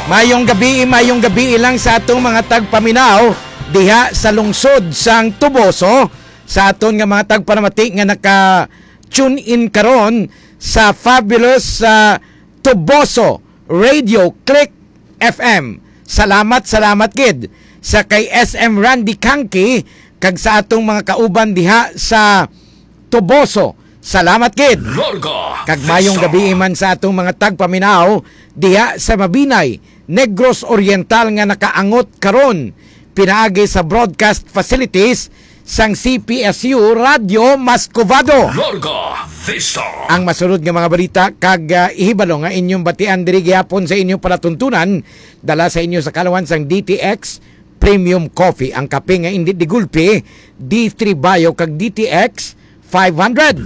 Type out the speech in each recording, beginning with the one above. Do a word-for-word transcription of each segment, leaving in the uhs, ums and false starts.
Mayong gabi, mayong gabi ilang sa atong mga tagpaminaw diha sa lungsod sang Tuboso, sa aton nga mga tagpanamati nga naka-tune in karon sa fabulous uh, Tuboso Radio Click F M. Salamat, salamat gid sa kay S M Randy Kanki kag sa atong mga kauban diha sa Tuboso. Salamat gid. Kag mayong gabi man sa atong mga tagpaminaw diha sa Mabinay, Negros Oriental nga nakaangot karon pinaagi sa broadcast facilities sang C P S U Radio Mascovado. Ang masunod nga mga balita kag uh, ihibalo nga inyong batian diri gyapon sa inyong palatuntunan dala sa inyo sa kalawan sang D T X Premium Coffee, ang kape nga indi digulpi, D three Bio kag D T X five hundred.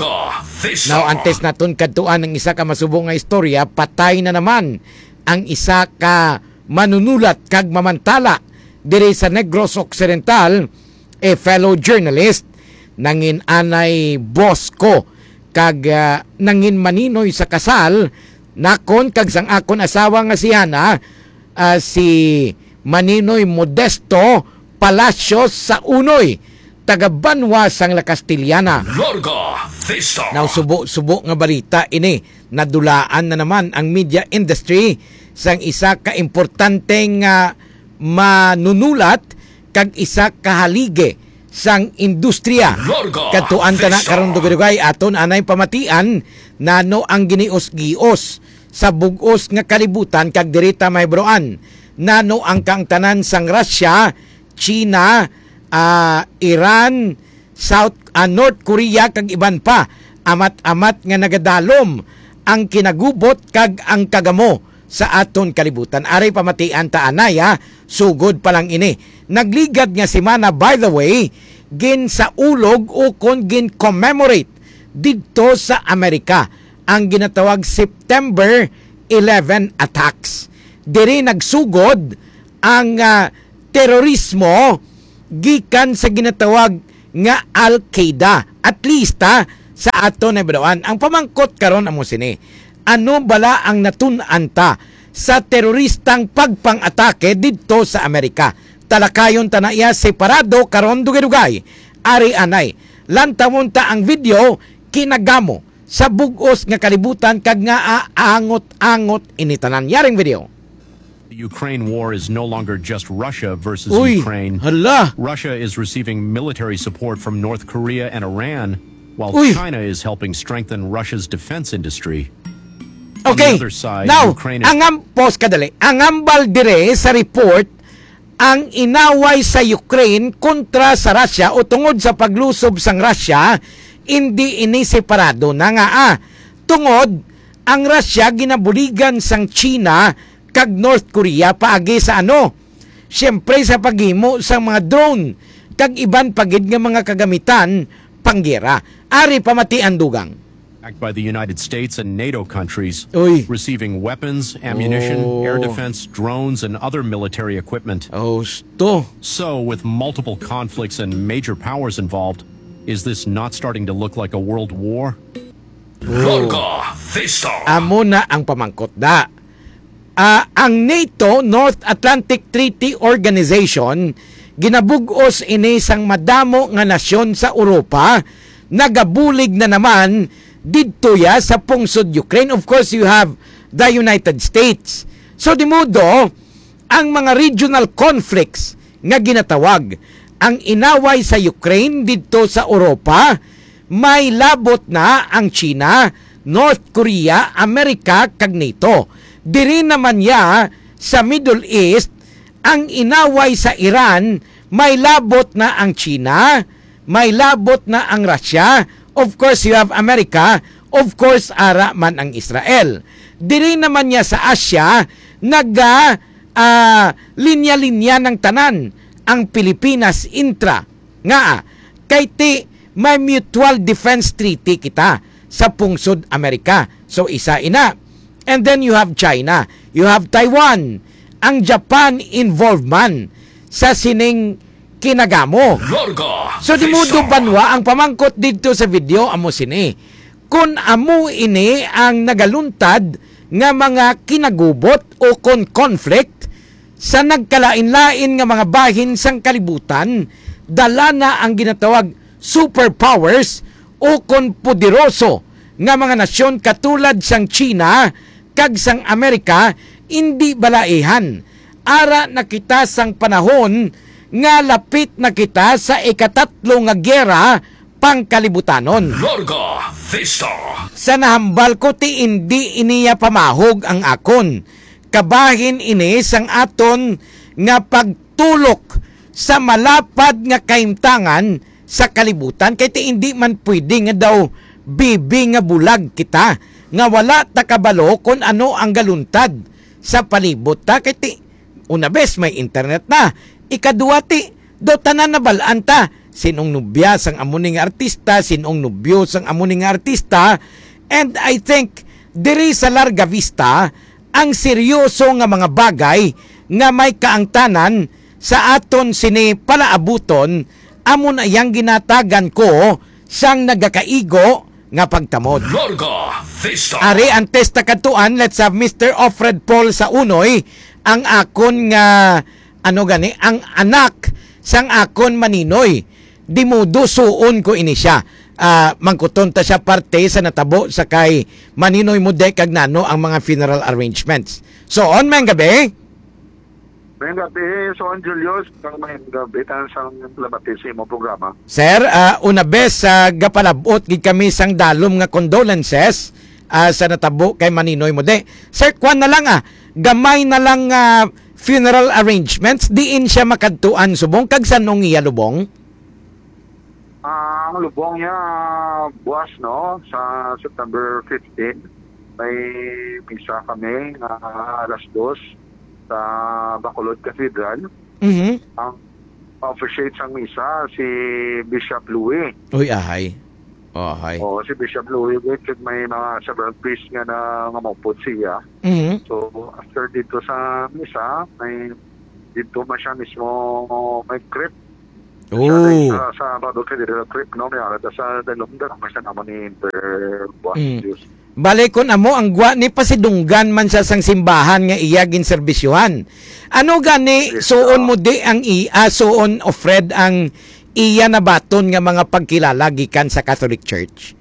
Now, antes naton kadtuan ng isa ka masubong nga istorya, patay na naman ang isa ka manunulat kag mamantala diri sa Negros Occidental, a fellow journalist, nangin anay boss ko kag uh, nangin maninoy sa kasal nakon kag sang akon asawa nga si Hana, uh, si Maninoy Modesto Palacios sa Unoy, taga Banwa sang La Castillana. Now, subo-subo nga balita ini, nadulaan na naman ang media industry sang isa ka importanteng uh, manunulat kag isa ka halige sang industriya. Katuan ta na karon dugay aton anay pamatian nano ang ginios-gios sa bug-os nga kalibutan kag dirita may broan. Nano ang kaangtanan sang Russia, China, uh, Iran, South uh, North Korea kag iban pa, amat-amat nga nagadalom ang kinagubot kag ang kagamo sa aton kalibutan. Aray pamatian ta anaya, sugod pa lang ini. Nagligad nga semana, by the way, gin sa ulog o kon gin commemorate didto sa Amerika ang ginatawag September eleven attacks. Diri nagsugod ang uh, terorismo gikan sa ginatawag nga Al-Qaeda. At least ha, sa ato na bidawaan. Ang pamangkot karon amo sini, ano bala ang natun-an ta sa teroristang pagpang-atake didto sa Amerika? Talakayon ta na iya separado karon dugay-dugay. Ari anay, lantawon ta ang video kinagamo sa bug-os nga kalibutan kag nga aangot-angot initanan. Yaring video. The Ukraine war is no longer just Russia versus Uy, Ukraine. Hala. Russia is receiving military support from North Korea and Iran, while Uy. China is helping strengthen Russia's defense industry. Okay, On the other side, now, Ukraine is... ang ampos kadali, ang ambal dire sa report, ang inaway sa Ukraine kontra sa Russia o tungod sa paglusob sang Russia, hindi ini separado na nga ah. Tungod, ang Russia ginabuligan sang China kag North Korea paagi sa ano? Siyempre sa paghimo sa mga drone kag iban pagid nga mga kagamitan panggera. Ari pamatian dugang. Backed by the United States and NATO countries, Uy. receiving weapons, ammunition, Oh. air defense, drones, and other military equipment. Oh, sto. So, with multiple conflicts and major powers involved, is this not starting to look like a world war? Amo na ang pamangkot da. Uh, ang NATO, North Atlantic Treaty Organization, ginabugos ini sang madamo nga nasyon sa Europa, nagabulig na naman didto ya sa pungsod Ukraine. Of course, you have the United States. So, di modo, ang mga regional conflicts nga ginatawag, ang inaway sa Ukraine didto sa Europa, may labot na ang China, North Korea, Amerika, kag NATO. Diri naman ya sa Middle East, ang inaway sa Iran, may labot na ang China, may labot na ang Russia, of course you have America, of course ara man ang Israel. Diri naman ya sa Asia, naga uh, linya-linya ng tanan ang Pilipinas intra. Nga, kay ti may mutual defense treaty kita sa pungsod Amerika. So isa ina. And then you have China, you have Taiwan, ang Japan involved man sa sining kinagamo. So di mo do banwa ang pamangkot dito sa video amo sini. Kung amo ini ang nagaluntad nga mga kinagubot o kon conflict sa nagkalain-lain nga mga bahin sang kalibutan, dala na ang ginatawag superpowers o kon poderoso nga mga nasyon katulad sang China kag sang Amerika hindi balaihan. Ara na kita sang panahon nga lapit na kita sa ikatatlo nga gera pangkalibutanon. Larga Vista. Sa nahambal ko ti hindi iniya pamahog ang akon. Kabahin ini sang aton nga pagtulok sa malapad nga kaimtangan sa kalibutan. Kaya ti hindi man pwede nga daw bibi nga bulag kita. Nga wala ta kabalo kung ano ang galuntad sa palibot ta. Kaya ti una bes may internet na. Ikadua ti do tanan na balaan ta. Sinong nubya sang amuning artista, sinong nubyo sang amuning artista. And I think diri sa Larga Vista ang seryoso nga mga bagay nga may kaangtanan sa aton sini palaabuton amon ayang ginatagan ko sang nagakaigo nga pagtamod. Larga Vista. Ari ang testa katuan, let's have Mister Offred Paul sa unoy, ang akon nga ano gani, ang anak sang akon maninoy. Di mo dusuon ko ini siya. Uh, mangkuton ta siya parte sa natabo sa kay maninoy mo de kag nano ang mga funeral arrangements. So on may gabi. May gabi, so on Julius, kang may gabi tan sang labati sa imong programa. Sir, uh, una bes sa uh, gapalabot gid kami sang dalom nga condolences uh, sa natabo kay maninoy mo de. Sir, kwan na lang ah, gamay na lang uh, funeral arrangements, diin siya makadtuan subong kag sanong iya lubong. Ah, ang lubong niya buwas no sa September fifteenth. May misa kami na uh, alas dos sa Bacolod Cathedral. Mhm. Ang officiate sang misa si Bishop Louie. Uy, ahay. Oh, ahay. O si Bishop Louie with may mga several priests nga na nga maupod siya. Mhm. So after dito sa misa, may dito man siya mismo may crypt. Oh. Sa, sa Bacolod Cathedral crypt, no? May alata sa Dalumda, may sa naman ni Inter Buwas Mm. Diyos. Bale kon amo ang gwa ni pasidunggan man sa sang simbahan nga iya gin serbisyuhan. Ano gani Yes, suon uh, mo di ang iya suon of Fred ang iya na baton nga mga pagkilala gikan sa Catholic Church?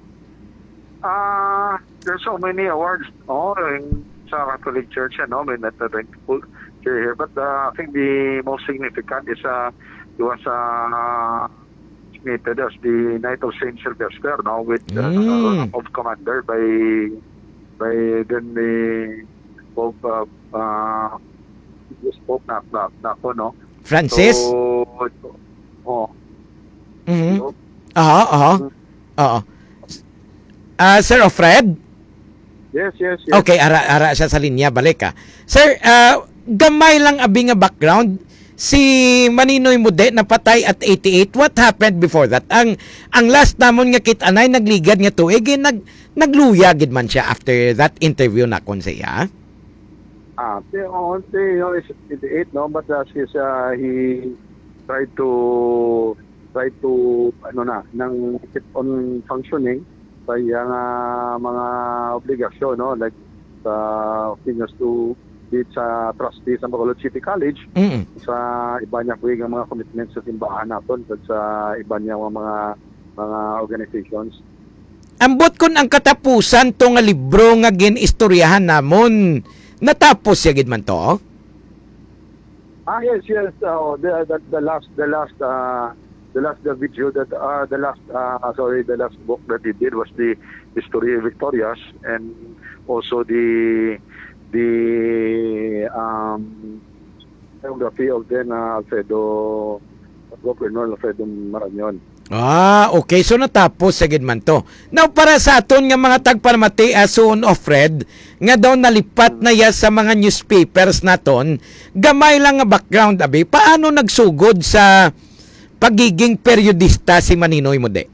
Ah, there's so many awards, oh, in, sa Catholic Church, ano, may natatankful here. But uh, I think the most significant is uh, it was uh, designated as the Knight of Saint Sylvester, no, with uh, Mm. of commander by by then the Pope uh, uh, this Pope na na na po, no. Francis? So, oh, Mhm. so, Aha, aha. Oo. Ah, Sir Offred? yes, yes, yes. Okay, ara ara siya sa linya, balik ka. Sir, ah, gamay lang abi nga background. Si Maninoy Mude napatay at eighty-eight. What happened before that? Ang ang last namon nga kit-anay nagligad nga tuig, eh, nag nagluya gid man siya after that interview na kon siya. Ah, the on the you know, is eight, no, but uh, since uh, he tried to try to ano na nang keep on functioning sa iyang uh, mga obligasyon, no, like sa uh, fingers to be sa trustee sa Bacolod City College, Mm. sa iba niya po yung mga commitments sa simbahan naton at sa iba niya mga mga organizations. Ambot kon ang katapusan to nga libro nga ginistoryahan namon. Natapos siya gid man to. Ah, yes, yes. Uh, the, the the last the last uh, the last the video that uh, the last uh, sorry the last book that he did was the the story of Victorious, and also the the um biography of then uh, Alfredo Governor Alfredo Marañon. Ah, okay. So natapos sa gid man to. Now para sa aton nga mga tagpamati ason of Fred nga daw nalipat na ya sa mga newspapers naton, gamay lang nga background abi. Paano nagsugod sa pagiging periodista si Maninoy Mude?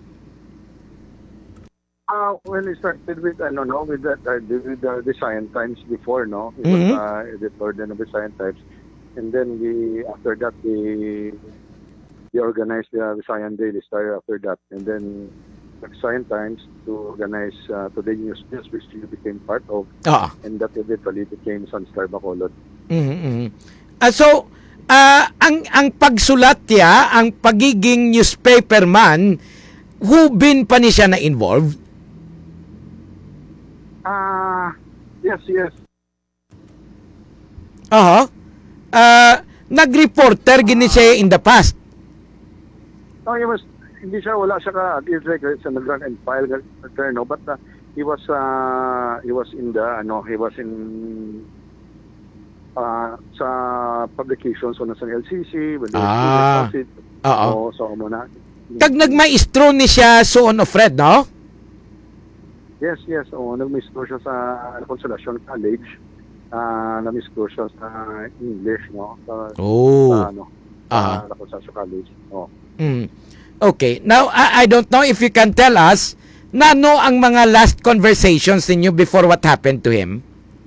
Uh, when we started with, I don't know, with that, uh, with the, the Science Times before, no? It Mhm. was uh, editor then of the Science Times. And then we, after that, we, we organized the, the Science Daily Star after that. And then Exciting Times to organize uh, Today News News, which you became part of, Oo. and that eventually became Sunstar Bacolod. Mhm. Ah, so, ah, ang ang pagsulat niya, ang pagiging newspaper man, hubin pa ni siya na involved? Ah, yes, yes. Aha. Ah, nag-reporter gini siya in the past. No, he was, hindi siya, wala siya ka, it's like sa nag-run and file, no, but uh, he was, uh, he was in the, ano, he was in, uh, sa publications, so nasa L C C, when they Ah, oo. so, so, muna. Kag nagmaestro ni siya so on of Fred, no? Yes, yes, oo, nag-miss-tour siya sa Consolacion College, uh, nag-miss-tour siya sa English, no, sa, Oh. sa, ano, Ah. sa Consolacion College, oo. Mm. Okay. Now, I, I don't know if you can tell us na ano ang mga last conversations ninyo before what happened to him?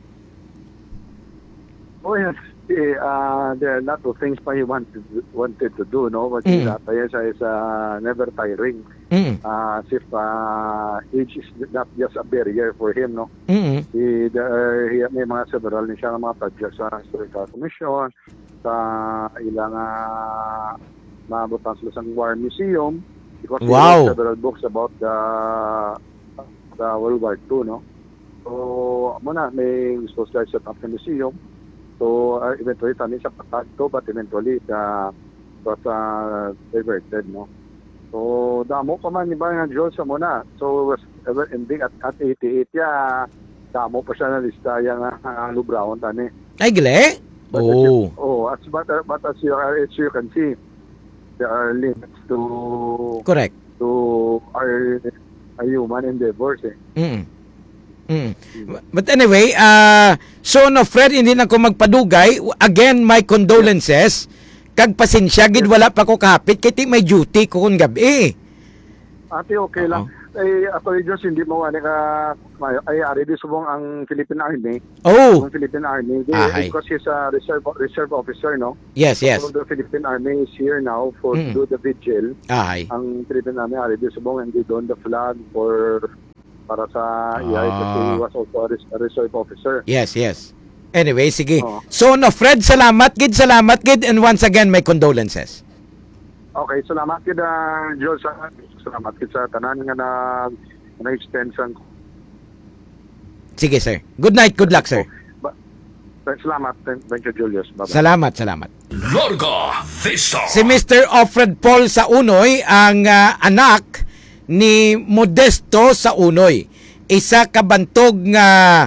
Oh, yes. Eh, uh, there are a lot of things pa he wanted wanted to do, no? But Mm. mm. uh, siya is uh, never tiring. Mm. Uh, as if uh, age is not just a barrier for him, no? Mm. He, there, he may mga several ni siya ng mga projects sa Historical Commission, sa ilang uh, mabutan sila sa War Museum, because Wow. he wrote several books about the the World War Two, no? So, muna, may gusto siya set up the museum. So, uh, eventually, tani siya patagto, but eventually, it uh, was uh, diverted, no? So, damo pa man, iba nga Diyos sa muna. So, was ever ending at, at eighty-eight, ya, damo pa siya na lista yung uh, lubraon, tani. Ay, gali? But as you, Oh. oh, as, but, uh, but as you, as you can see, there are limits to Correct. to our, our human endeavors, eh. Mm. Mm. But anyway, uh, so no, Fred, hindi na ko magpadugay. Again, my condolences. Kag pasensya, gid wala pa ko kahapit. Kaya may duty ko kung gabi. Ate, okay lang. Oo. Ay, ako rin Diyos, hindi mo ano ka, ay, ari di subong ang Philippine Army, Oh, ang Philippine Army, they, Ahay. because he's a reserve reserve officer, no? yes, yes. So the Philippine Army is here now for Mm. to do the vigil. Ay. Ang Philippine Army, ari di subong, and they don the flag for, para sa, yeah, Ah. kasi he was also a, res- a reserve officer. Yes, yes. Anyway, sige. Oo. So no, Fred, salamat gid, salamat gid, and once again, my condolences. Okay, salamat kita, Diyos, salamat kita sa tanan nga na, na-extend sa Sige, sir. Good night, good luck, sir. Ba- Salamat. Thank thank you, Julius. Bye-bye. Salamat, salamat. Larga Vista. Si Mister Alfred Paul Saunoy ang ah, anak ni Modesto Saunoy, isa ka bantog nga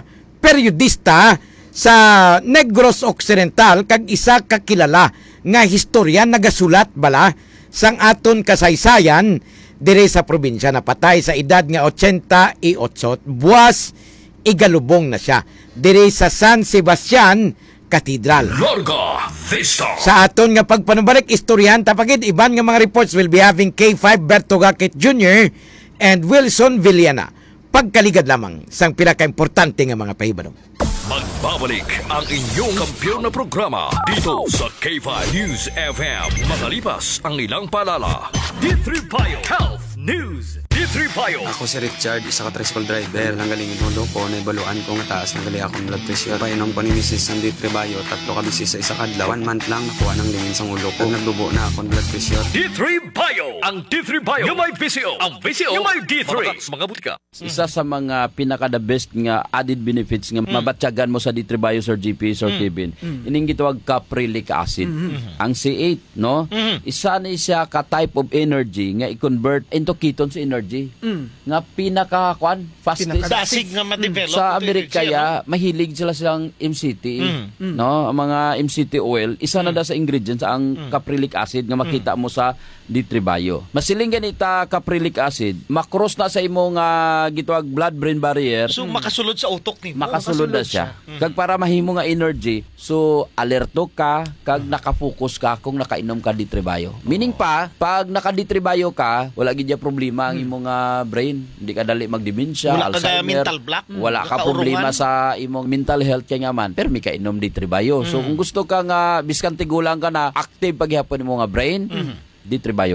periodista sa Negros Occidental kag isa ka kilala nga historian nagasulat bala sang aton kasaysayan dire sa probinsya. Napatay sa edad nga eighty-eight, buwas igalubong na siya dire sa San Sebastian Cathedral. Larga Vista. Sa aton nga pagpanubalik, istoryahan tapagid iban nga mga reports will be having K five Berto Gakit Junior and Wilson Villana. Pagkaligad lamang sang pinaka-importante nga mga pahibalo. Magbabalik ang inyong kampiyon na programa dito sa K five News F M. Makalipas ang ilang paalala. D three Bio Health News. D three Bio. Ako si Richard, isa ka tricycle driver. Nanggaling inulo ko, naibaluan ko nga taas nanggali akong blood pressure. Painom ko ni Missus ng D three Bio, tatlo ka bisis sa isa kadlaw. One month lang nakuha ng lingin sa ulo ko. Nagdubo na akong blood pressure. D three Bio. Ang D three Bio. Yung may V C O. Ang V C O. Yung may D three. Mga butika. Isa sa mga pinaka the best nga added benefits nga mabatyagan mo sa D three Bio Sir G P Sir Kevin. Ining gitawag caprylic acid. Ang C eight, no? Isa ni siya ka type of energy nga i-convert into ketones energy. Nga pinaka kwan fastest Dasig nga ma-develop. sa ito Amerika energy, ya mahilig sila silang M C T, no? Ang mga M C T oil, isa na da sa ingredients ang caprylic acid nga makita mo sa D three Bio. Masiling ganita caprylic acid, makross na sa imo nga gitawag blood-brain barrier. So makasulod sa utok ni Makasulod na siya. Kag para mahimo nga energy, so alerto ka, kag nakafocus ka kung nakainom ka D three Bio. Meaning pa, pag naka D three Bio ka, wala gid ya problema ang imo nga brain. Hindi ka dali magdementia, Wala ka na Alzheimer. mental block, Wala ka kaurungan. problema sa imong mental health kaya nga man. Pero may kainom D three Bio. So kung gusto ka nga biskan tigulang ka na active paghihapon mo nga brain, D three Bio ka na.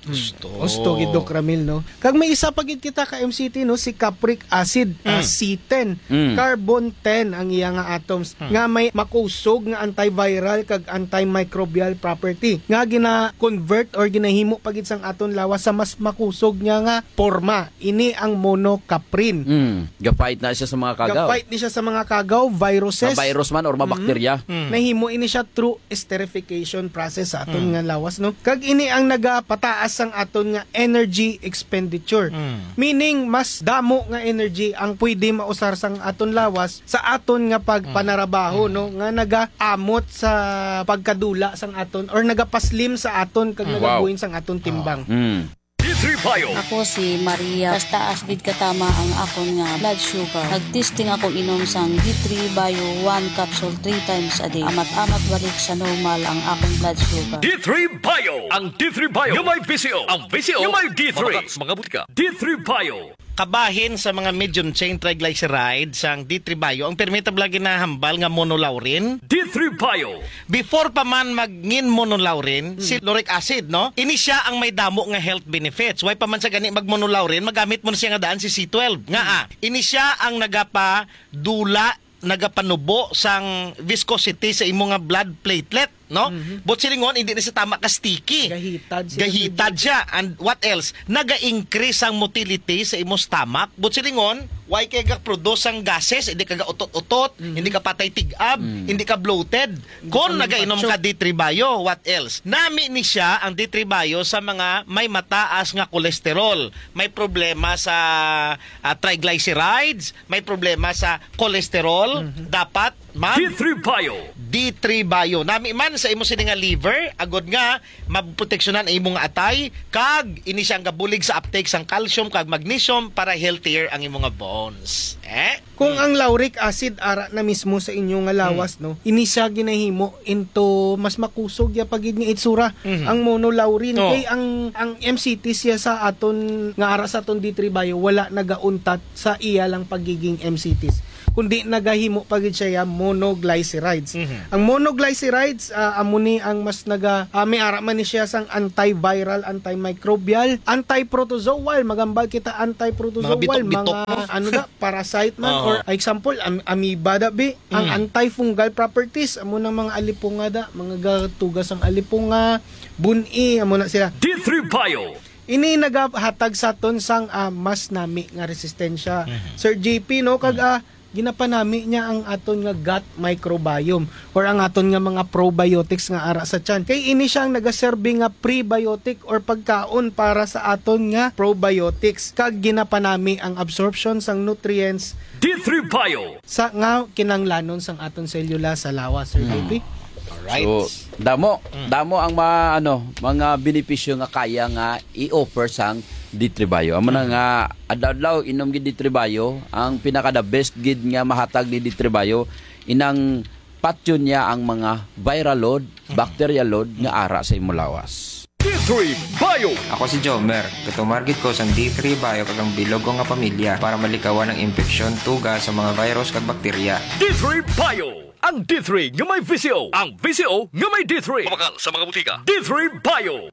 Gusto. Gusto gid Doc Ramil, no. Kag may isa pa gid kita ka M C T, no, si capric acid, uh, C ten, Mm. carbon ten ang iya nga atoms nga may makusog nga antiviral kag antimicrobial property nga gina-convert or ginahimo pagid sang aton lawas sa mas makusog niya nga forma. Ini ang monocaprin. Mm. Gapait na siya sa mga kagaw. Ga-fight ni siya sa mga kagaw, viruses. Sa virus man or mabakterya. Nahimo ini siya through esterification process sa aton nga lawas, no. Kag ini ang nagapataas sang aton nga energy expenditure. Meaning mas damo nga energy ang pwede mausar sang aton lawas sa aton nga pagpanarabaho, no, nga nagaamot sa pagkadula sang aton or nagapaslim sa aton kag nagabuhin sang aton timbang. Mm. D three Bio. Ako si Maria. Basta as gid katama ang akon nga blood sugar. Nagtesting ako inom sang D three Bio one capsule three times a day. Amat-amat balik sa normal ang akong blood sugar. D three Bio. Ang D three Bio yung may V C O. Ang V C O yung may D three. Mga, mga butika. D three Bio. Kabahin sa mga medium chain triglycerides ang D three Bio ang permitab lagi na hambal nga monolaurin. D three Bio. Before pa man magngin monolaurin, si lauric acid, no? Ini siya ang may damo nga health benefits. Why pa man sa gani mag monolaurin, magamit mo na siya nga daan si C twelve. Nga ah, ini siya ang nagapa dula nagapanubo sang viscosity sa imo nga blood platelet, no? Mhm. But silingon hindi na siya tama ka sticky. Gahitad siya. Gahitad siya. And what else? Naga-increase ang motility sa imo stomach. But silingon, why kay ga-produce ang gases? Hindi ka ga-utot-utot, hindi ka patay tig-ab, hindi ka bloated. Kung ka nagainom ka D three Bio, what else? Nami ni siya ang D three Bio sa mga may mataas nga kolesterol, may problema sa ah, triglycerides, may problema sa kolesterol, dapat ma'am D three Bio. D three Bio. Nami man sa imo sini nga liver, agod nga maproteksyonan ang imong atay, kag ini siyang gabulig sa uptake sang calcium kag magnesium para healthier ang imong nga bones. Eh? Kung ang lauric acid ara na mismo sa inyo nga lawas, no, ini siya ginahimo into mas makusog ya pagid nga itsura ang monolaurin. Oo. Kay ang ang M C T siya sa aton nga ara sa aton D three Bio wala nagauntat sa iya lang pagiging M C Ts, kundi nagahimo pagid siya ya monoglycerides. Ang monoglycerides uh, amo ni ang mas naga uh, may ara man ni siya sang antiviral, antimicrobial, antiprotozoal, magambal kita antiprotozoal, Mga bitok-bitok mga mo. ano da parasite man Oo. or example am, amoeba da bi ang antifungal properties amo ng mga alipunga da, mga gatugas ang alipunga, buni amo na sila. D three Bio. Ini nagahatag sa aton sang ah, mas nami nga resistensya. Sir J P, no, kag ah, ginapanami niya ang aton nga gut microbiome or ang aton nga mga probiotics nga ara sa tiyan. Kay ini siyang nagaserbe nga prebiotic or pagkaon para sa aton nga probiotics, kag ginapanami ang absorption sang nutrients D three Bio. sa nga kinanglanon sang aton selula sa lawas, Sir J P. Alright. So, damo, damo ang mga ano, mga benepisyo nga kaya nga i-offer sang D three Bio. Amo na nga adlaw inom gid D three Bio, ang pinaka the best gid nga mahatag ni D three Bio inang patyon niya ang mga viral load, bacterial load nga ara sa imong lawas. D three Bio. Ako si Jomer, katumargit ko sang D three Bio kagang bilog ko nga pamilya para malikawan ang infeksyon tuga sa mga virus kag bakterya. D three Bio. Ang D three nga may V C O. Ang V C O nga may D three. Pamakal sa mga butika. D three Bio.